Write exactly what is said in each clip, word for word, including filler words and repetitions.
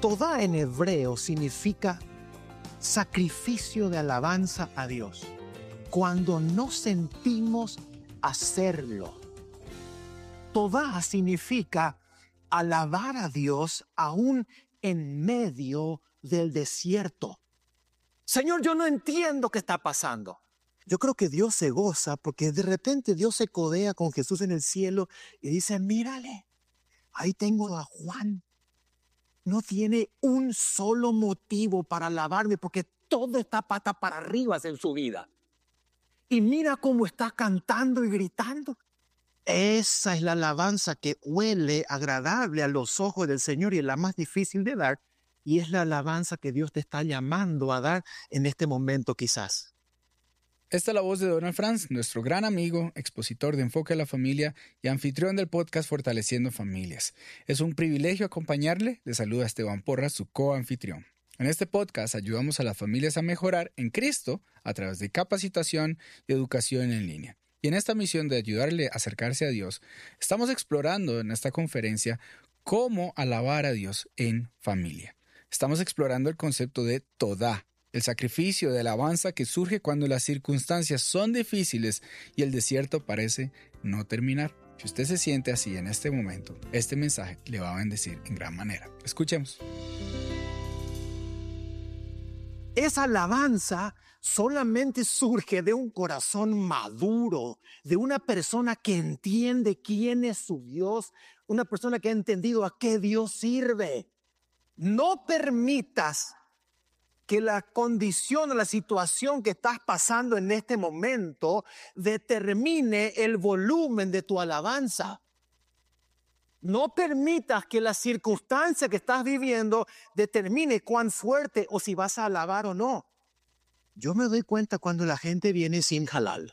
Todá en hebreo significa sacrificio de alabanza a Dios. Cuando no sentimos hacerlo. Todá significa alabar a Dios aún en medio del desierto. Señor, yo no entiendo qué está pasando. Yo creo que Dios se goza porque de repente Dios se codea con Jesús en el cielo y dice, mírale, ahí tengo a Juan. No tiene un solo motivo para alabarme porque todo está pata para arriba en su vida. Y mira cómo está cantando y gritando. Esa es la alabanza que huele agradable a los ojos del Señor y es la más difícil de dar. Y es la alabanza que Dios te está llamando a dar en este momento quizás. Esta es la voz de Donald Franz, nuestro gran amigo, expositor de Enfoque a la Familia y anfitrión del podcast Fortaleciendo Familias. Es un privilegio acompañarle. Le saluda Esteban Porras, su coanfitrión. En este podcast ayudamos a las familias a mejorar en Cristo a través de capacitación y educación en línea. Y en esta misión de ayudarle a acercarse a Dios, estamos explorando en esta conferencia cómo alabar a Dios en familia. Estamos explorando el concepto de Todá, el sacrificio de alabanza que surge cuando las circunstancias son difíciles y el desierto parece no terminar. Si usted se siente así en este momento, este mensaje le va a bendecir en gran manera. Escuchemos. Esa alabanza solamente surge de un corazón maduro, de una persona que entiende quién es su Dios, una persona que ha entendido a qué Dios sirve. No permitas que la condición o la situación que estás pasando en este momento determine el volumen de tu alabanza. No permitas que la circunstancia que estás viviendo determine cuán fuerte o si vas a alabar o no. Yo me doy cuenta cuando la gente viene sin halal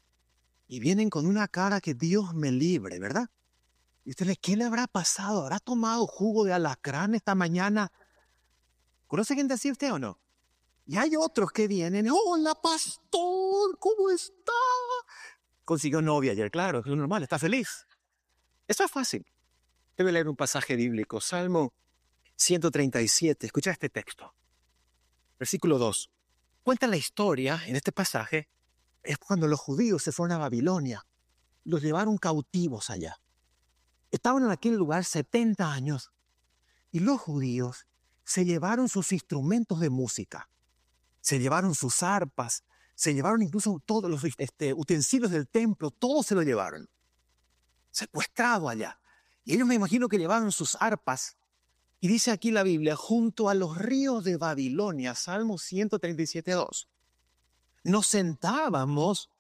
y vienen con una cara que Dios me libre, ¿verdad? Y usted le, ¿qué le habrá pasado? ¿Habrá tomado jugo de alacrán esta mañana? ¿Conoce gente así usted o no? Y hay otros que vienen, hola pastor, ¿cómo está? Consiguió novia ayer, claro, es lo normal, está feliz. Eso es fácil. Debe leer un pasaje bíblico, Salmo ciento treinta y siete, escucha este texto. Versículo dos. Cuenta la historia, en este pasaje, es cuando los judíos se fueron a Babilonia. Los llevaron cautivos allá. Estaban en aquel lugar setenta años y los judíos se llevaron sus instrumentos de música. Se llevaron sus arpas, se llevaron incluso todos los este, utensilios del templo, todos se lo llevaron. Secuestrado allá. Y ellos me imagino que llevaban sus arpas. Y dice aquí la Biblia, junto a los ríos de Babilonia, Salmo ciento treinta y siete, dos. Nos sentábamos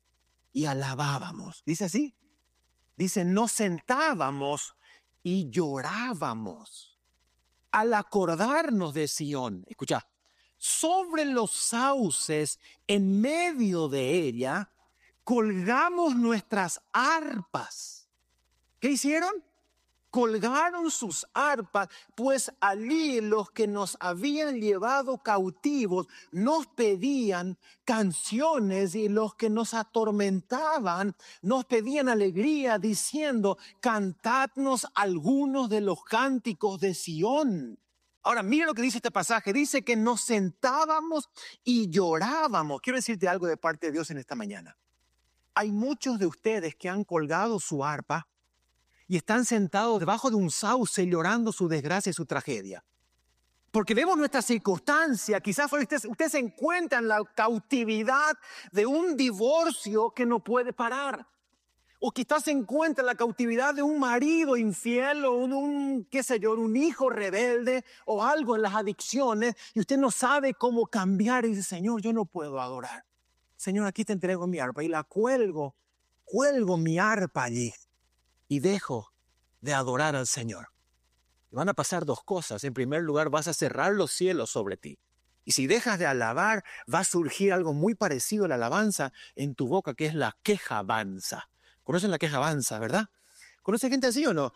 y alabábamos. ¿Dice así? Dice, nos sentábamos y llorábamos. Al acordarnos de Sión, escucha, sobre los sauces, en medio de ella, colgamos nuestras arpas. ¿Qué hicieron? Colgaron sus arpas, pues allí los que nos habían llevado cautivos nos pedían canciones y los que nos atormentaban nos pedían alegría diciendo, cantadnos algunos de los cánticos de Sión. Ahora, mira lo que dice este pasaje. Dice que nos sentábamos y llorábamos. Quiero decirte algo de parte de Dios en esta mañana. Hay muchos de ustedes que han colgado su arpa y están sentados debajo de un sauce llorando su desgracia y su tragedia. Porque vemos nuestra circunstancia, quizás usted, usted se encuentra en la cautividad de un divorcio que no puede parar. O quizás se encuentra en la cautividad de un marido infiel o un, un, qué sé yo, un hijo rebelde o algo en las adicciones y usted no sabe cómo cambiar y dice, Señor, yo no puedo adorar. Señor, aquí te entrego mi arpa y la cuelgo, cuelgo mi arpa allí. Y dejo de adorar al Señor. Y van a pasar dos cosas. En primer lugar, vas a cerrar los cielos sobre ti. Y si dejas de alabar, va a surgir algo muy parecido a la alabanza en tu boca, que es la quejabanza. ¿Conocen la quejabanza, verdad? ¿Conocen gente así o no?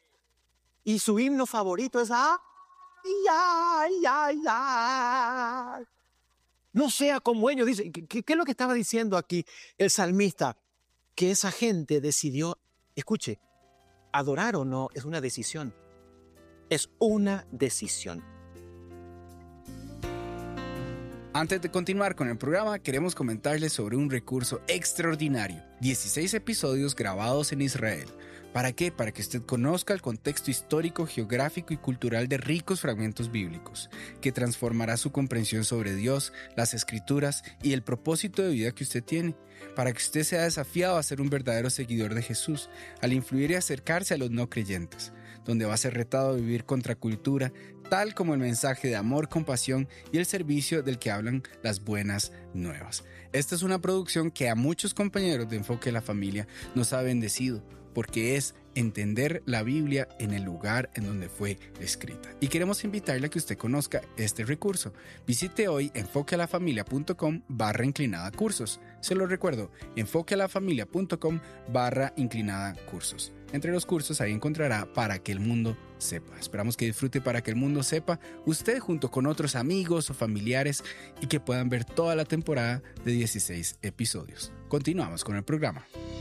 Y su himno favorito es ah, ya, ya, ya. No sea como ellos dicen. ¿Qué, qué es lo que estaba diciendo aquí el salmista? Que esa gente decidió, escuche, adorar o no es una decisión. Es una decisión. Antes de continuar con el programa, queremos comentarles sobre un recurso extraordinario. dieciséis episodios grabados en Israel. ¿Para qué? Para que usted conozca el contexto histórico, geográfico y cultural de ricos fragmentos bíblicos, que transformará su comprensión sobre Dios, las Escrituras y el propósito de vida que usted tiene, para que usted sea desafiado a ser un verdadero seguidor de Jesús, al influir y acercarse a los no creyentes, donde va a ser retado a vivir contra cultura, tal como el mensaje de amor, compasión y el servicio del que hablan las buenas nuevas. Esta es una producción que a muchos compañeros de Enfoque a la Familia nos ha bendecido, porque es entender la Biblia en el lugar en donde fue escrita. Y queremos invitarle a que usted conozca este recurso. Visite hoy enfoquealafamilia.com barra inclinada cursos. Se lo recuerdo, enfoquealafamilia.com barra inclinada cursos. Entre los cursos ahí encontrará Para que el mundo sepa. Esperamos que disfrute Para que el mundo sepa usted junto con otros amigos o familiares y que puedan ver toda la temporada de dieciséis episodios. Continuamos con el programa.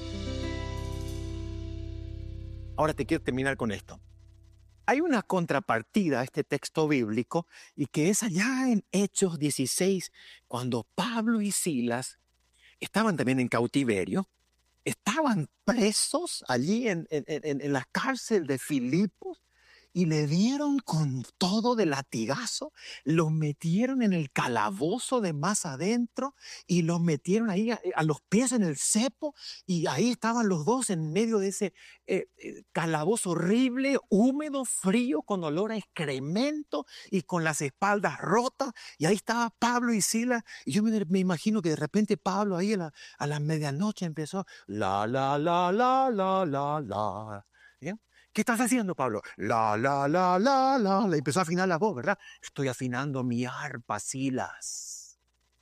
Ahora te quiero terminar con esto. Hay una contrapartida a este texto bíblico y que es allá en Hechos dieciséis, cuando Pablo y Silas estaban también en cautiverio, estaban presos allí en, en, en, en la cárcel de Filipos y le dieron con todo de latigazo, los metieron en el calabozo de más adentro y los metieron ahí a, a los pies en el cepo y ahí estaban los dos en medio de ese eh, eh, calabozo horrible, húmedo, frío, con olor a excremento y con las espaldas rotas. Y ahí estaba Pablo y Silas y yo me, me imagino que de repente Pablo ahí a la, a la medianoche empezó la, la, la, la, la, la, la. ¿Bien? ¿Qué estás haciendo, Pablo? La, la, la, la, la. Le empezó a afinar la voz, ¿verdad? Estoy afinando mi arpa, Silas.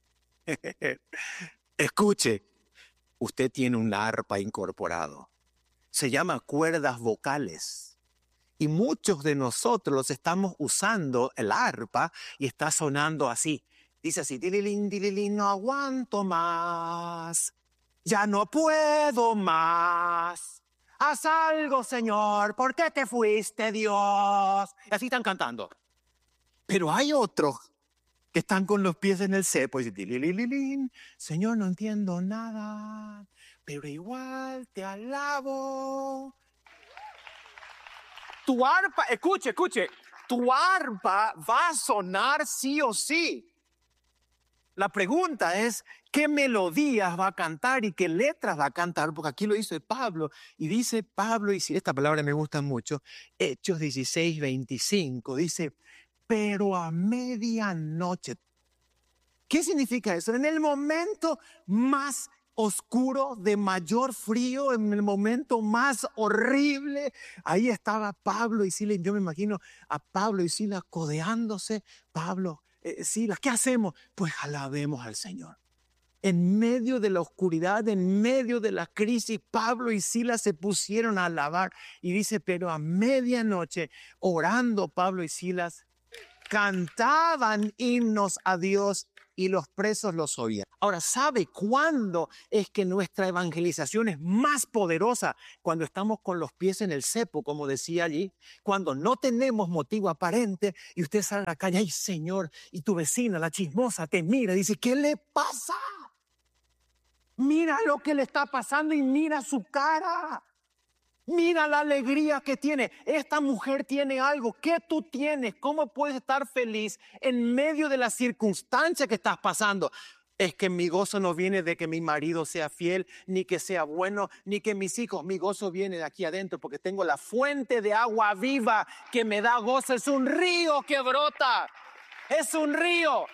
Escuche, usted tiene un arpa incorporado. Se llama cuerdas vocales. Y muchos de nosotros estamos usando el arpa y está sonando así. Dice así, dililín, dililín, no aguanto más. Ya no puedo más. Haz algo, Señor. ¿Por qué te fuiste, Dios? Y así están cantando. Pero hay otros que están con los pies en el cepo y dicen, Señor, no entiendo nada, pero igual te alabo. Tu arpa, escuche, escuche, tu arpa va a sonar sí o sí. La pregunta es, ¿qué melodías va a cantar y qué letras va a cantar? Porque aquí lo dice Pablo. Y dice Pablo, y si esta palabra me gusta mucho, Hechos dieciséis, veinticinco, dice, pero a medianoche. ¿Qué significa eso? En el momento más oscuro, de mayor frío, en el momento más horrible, ahí estaba Pablo y Silas. Yo me imagino a Pablo y Silas codeándose. Pablo, eh, Silas, ¿qué hacemos? Pues alabemos al Señor. En medio de la oscuridad, en medio de la crisis, Pablo y Silas se pusieron a alabar. Y dice, pero a medianoche, orando Pablo y Silas, cantaban himnos a Dios y los presos los oían. Ahora, ¿sabe cuándo es que nuestra evangelización es más poderosa? Cuando estamos con los pies en el cepo, como decía allí, cuando no tenemos motivo aparente y usted sale a la calle, ¡ay, Señor! Y tu vecina, la chismosa, te mira y dice, ¿qué le pasa? Mira lo que le está pasando y mira su cara. Mira la alegría que tiene. Esta mujer tiene algo. ¿Qué tú tienes? ¿Cómo puedes estar feliz en medio de la circunstancia que estás pasando? Es que mi gozo no viene de que mi marido sea fiel, ni que sea bueno, ni que mis hijos. Mi gozo viene de aquí adentro porque tengo la fuente de agua viva que me da gozo. Es un río que brota. Es un río.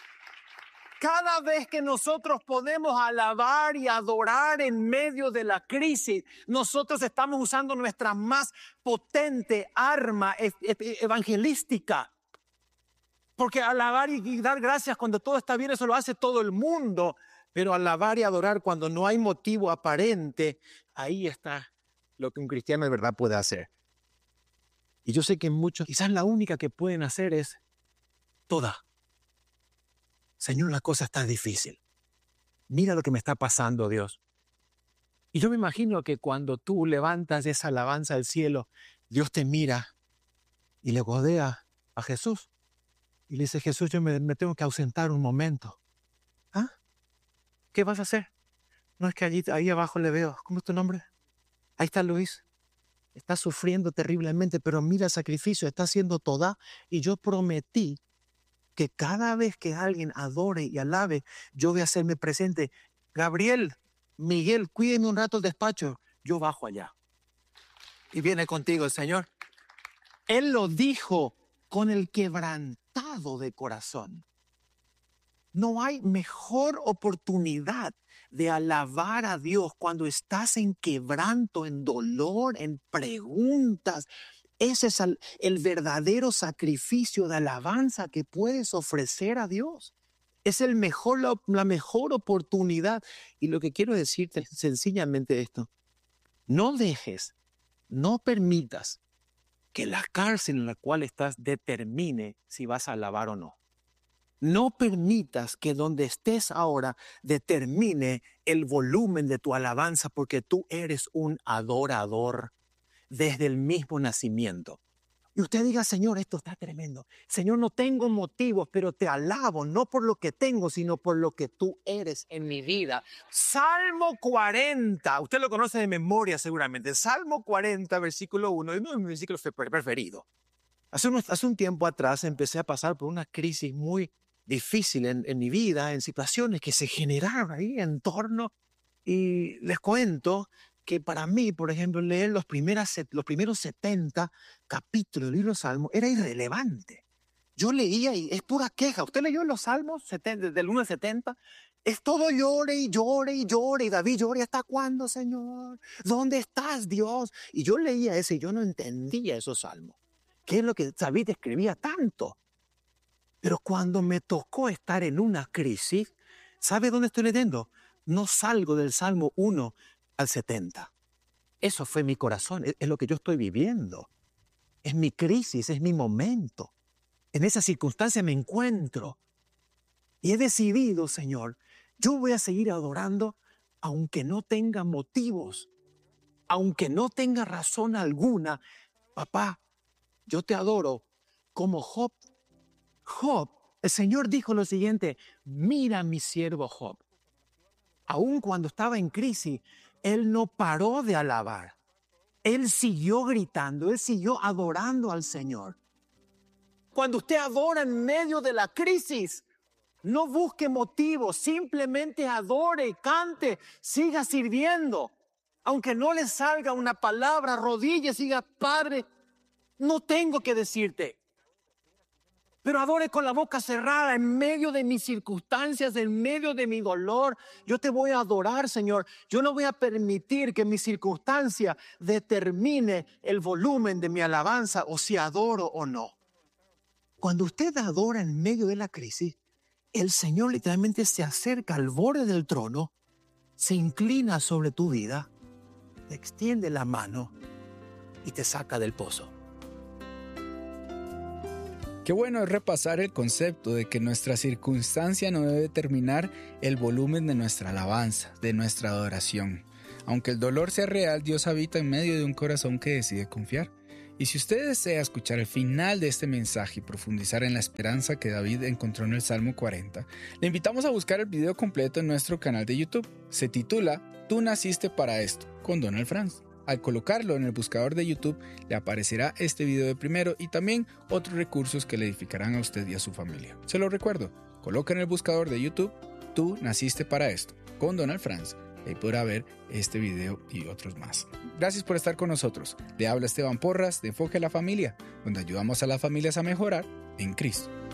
Cada vez que nosotros podemos alabar y adorar en medio de la crisis, nosotros estamos usando nuestra más potente arma evangelística. Porque alabar y dar gracias cuando todo está bien, eso lo hace todo el mundo. Pero alabar y adorar cuando no hay motivo aparente, ahí está lo que un cristiano de verdad puede hacer. Y yo sé que muchos, quizás la única que pueden hacer es toda. Señor, la cosa está difícil. Mira lo que me está pasando, Dios. Y yo me imagino que cuando tú levantas esa alabanza al cielo, Dios te mira y le godea a Jesús. Y le dice, Jesús, yo me, me tengo que ausentar un momento. ¿qué vas a hacer? No, es que allí, ahí abajo le veo. ¿Cómo es tu nombre? Ahí está Luis. Está sufriendo terriblemente, pero mira el sacrificio, está haciendo toda. Y yo prometí que cada vez que alguien adore y alabe, yo voy a hacerme presente. Gabriel, Miguel, cuídenme un rato el despacho. Yo bajo allá. Y viene contigo el Señor. Él lo dijo con el quebrantado de corazón. No hay mejor oportunidad de alabar a Dios cuando estás en quebranto, en dolor, en preguntas. Ese es el, el verdadero sacrificio de alabanza que puedes ofrecer a Dios. Es el mejor, la, la mejor oportunidad. Y lo que quiero decirte es sencillamente esto. No dejes, no permitas que la cárcel en la cual estás determine si vas a alabar o no. No permitas que donde estés ahora determine el volumen de tu alabanza, porque tú eres un adorador desde el mismo nacimiento. Y usted diga, Señor, esto está tremendo. Señor, no tengo motivos, pero te alabo, no por lo que tengo, sino por lo que tú eres en mi vida. Salmo cuarenta, usted lo conoce de memoria seguramente. Salmo cuarenta, versículo uno, es uno de mis versículos preferidos. Hace, unos, hace un tiempo atrás empecé a pasar por una crisis muy difícil en, en mi vida, en situaciones que se generaron ahí en torno. Y les cuento que para mí, por ejemplo, leer los, primeras, los primeros setenta capítulos del libro de Salmos era irrelevante. Yo leía y es pura queja. ¿Usted leyó los Salmos setenta, del uno al setenta? Es todo llore y llore y llore. Y David llore, ¿hasta cuándo, Señor? ¿Dónde estás, Dios? Y yo leía ese y yo no entendía esos Salmos. ¿Qué es lo que David escribía tanto? Pero cuando me tocó estar en una crisis, ¿sabe dónde estoy leyendo? No salgo del Salmo uno al setenta. Eso fue mi corazón, es, es lo que yo estoy viviendo. Es mi crisis, es mi momento. En esa circunstancia me encuentro. Y he decidido, Señor, yo voy a seguir adorando aunque no tenga motivos, aunque no tenga razón alguna. Papá, yo te adoro como Job. Job, el Señor dijo lo siguiente, mira a mi siervo Job. Aun cuando estaba en crisis, él no paró de alabar. Él siguió gritando, él siguió adorando al Señor. Cuando usted adora en medio de la crisis, no busque motivos, simplemente adore, cante, siga sirviendo. Aunque no le salga una palabra, arrodille, siga, Padre, no tengo que decirte. Pero adore con la boca cerrada en medio de mis circunstancias, en medio de mi dolor. Yo te voy a adorar, Señor. Yo no voy a permitir que mi circunstancia determine el volumen de mi alabanza o si adoro o no. Cuando usted adora en medio de la crisis, el Señor literalmente se acerca al borde del trono, se inclina sobre tu vida, te extiende la mano y te saca del pozo. Qué bueno es repasar el concepto de que nuestra circunstancia no debe determinar el volumen de nuestra alabanza, de nuestra adoración. Aunque el dolor sea real, Dios habita en medio de un corazón que decide confiar. Y si usted desea escuchar el final de este mensaje y profundizar en la esperanza que David encontró en el Salmo cuarenta, le invitamos a buscar el video completo en nuestro canal de YouTube. Se titula Tú naciste para esto, con Donald Franz. Al colocarlo en el buscador de YouTube, le aparecerá este video de primero y también otros recursos que le edificarán a usted y a su familia. Se lo recuerdo, coloca en el buscador de YouTube, Tú naciste para esto, con Donald Franz. Ahí podrá ver este video y otros más. Gracias por estar con nosotros. Le habla Esteban Porras de Enfoque a la Familia, donde ayudamos a las familias a mejorar en Cristo.